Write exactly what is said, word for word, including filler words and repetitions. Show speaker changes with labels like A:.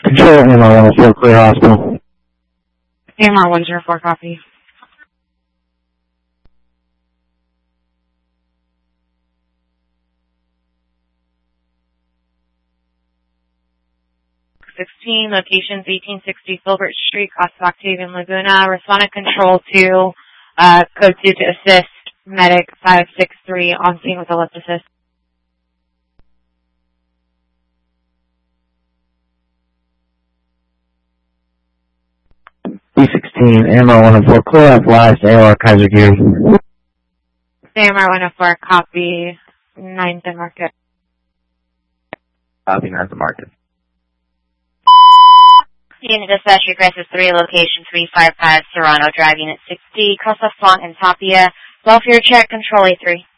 A: Control M R one oh four, clear hospital.
B: M R one oh four, copy. sixteen, locations eighteen sixty Filbert Street, Costa Octavian Laguna. Respondent control to uh, code two to assist medic five six three on scene with a lift assist.
A: B sixteen, M R one oh four, clear up last A O R Kaiser Geary.
B: M R one oh four, copy. ninth and Market.
A: Copy, ninth and Market.
C: Unit dispatch request is three, location three five five Serrano Drive, Unit sixty, Costa Font and Tapia. Welfare check, control A three.